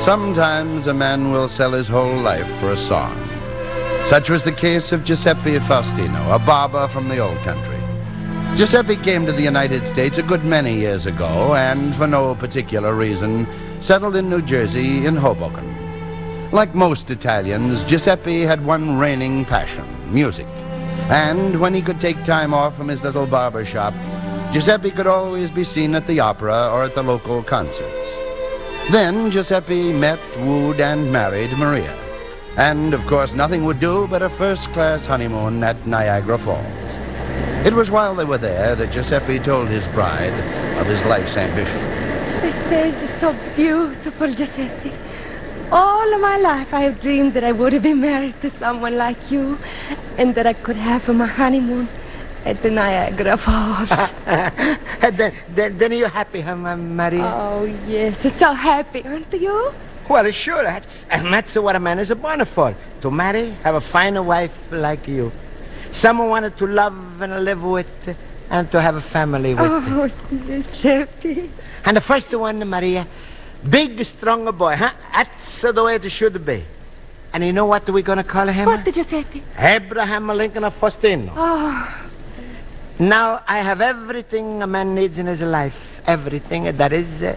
Sometimes a man will sell his whole life for a song. Such was the case of Giuseppe Faustino, a barber from the old country. Giuseppe came to the United States a good many years ago and, for no particular reason, settled in New Jersey in Hoboken. Like most Italians, Giuseppe had one reigning passion, music. And when he could take time off from his little barber shop, Giuseppe could always be seen at the opera or at the local concerts. Then Giuseppe met, wooed, and married Maria. And, of course, nothing would do but a first-class honeymoon at Niagara Falls. It was while they were there that Giuseppe told his bride of his life's ambition. This is so beautiful, Giuseppe. All of my life I have dreamed that I would be married to someone like you and that I could have my honeymoon at the Niagara Falls. then you're happy, huh, Maria? Oh, yes, so happy, aren't you? Well, sure, that's what a man is born for. To marry, have a fine wife like you. Someone wanted to love and live with and to have a family with. Oh, Giuseppe. And the first one, Maria, big, strong boy, huh? That's the way it should be. And you know what we're going to call him? What, Giuseppe? Abraham Lincoln Faustino. Oh. Now, I have everything a man needs in his life. Everything. That is